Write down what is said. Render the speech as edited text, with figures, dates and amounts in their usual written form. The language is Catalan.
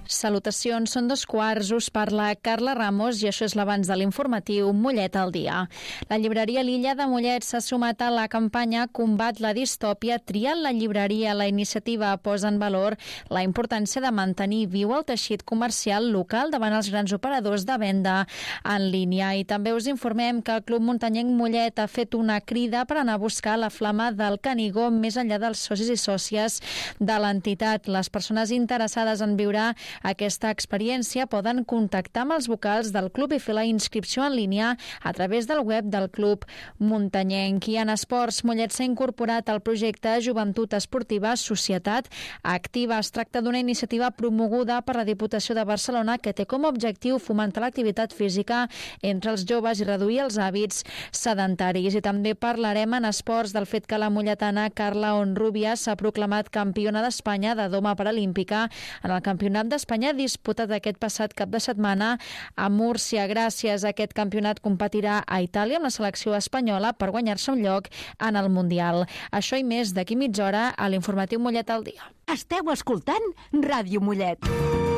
Salutacions, són 2:15, us parla Carla Ramos i això és l'abans de l'informatiu Mollet al dia. La llibreria L'Illa de Mollet s'ha sumat a la campanya Combat la distòpia, triant la llibreria. La iniciativa posa en valor la importància de mantenir viu el teixit comercial local davant els grans operadors de venda en línia. I també us informem que el Club Muntanyenc Mollet ha fet una crida per anar a buscar la flama del Canigó més enllà dels socis i sòcies de l'entitat. Les persones interessades en viure aquesta experiència poden contactar amb els vocals del club i fer la inscripció en línia a través del web del Club Muntanyenc. I en esports, Mollet s'ha incorporat al projecte Joventut Esportiva Societat Activa. Es tracta d'una iniciativa promoguda per la Diputació de Barcelona que té com a objectiu fomentar l'activitat física entre els joves i reduir els hàbits sedentaris. I també parlarem en esports del fet que la molletana Carla Honrubia s'ha proclamat campiona d'Espanya de doma paralímpica en el Campionat d'Espanya disputat aquest passat cap de setmana a Múrcia. Gràcies a aquest campionat competirà a Itàlia amb la selecció espanyola per guanyar-se un lloc en el Mundial. Això i més d'aquí mitja hora a l'informatiu Mollet al dia. Esteu escoltant Ràdio Mollet.